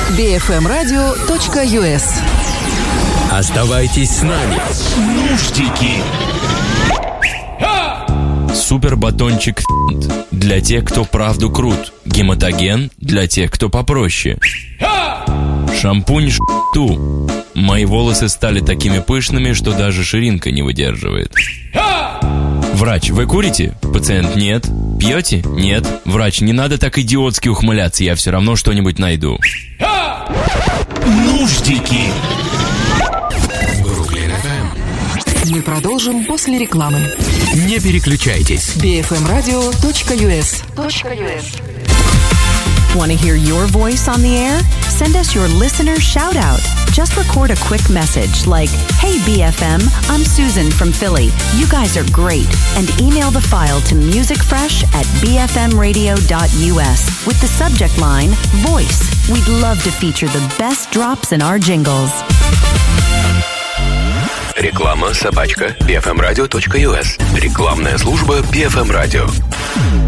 bfmradio.us. Оставайтесь с нами. Нуждики. Супер батончик для тех, кто правду крут. Гематоген для тех, кто попроще. Шампунь Ту. Мои волосы стали такими пышными, что даже ширинка не выдерживает. Врач, вы курите? Пациент, нет. Пьете? Нет. Врач, не надо так идиотски ухмыляться, я все равно что-нибудь найду. Нуждики. Мы продолжим после рекламы. Не переключайтесь. bfmradio.us. Want to hear your voice on the air? Send us your listener shout out. Just record a quick message like, "Hey BFM, I'm Susan from Philly. You guys are great." And email the file to musicfresh@bfmradio.us with the subject line, Voice. We'd love to feature the best drops in our jingles. Реклама @bfmradio.us. Рекламная служба BFM Radio.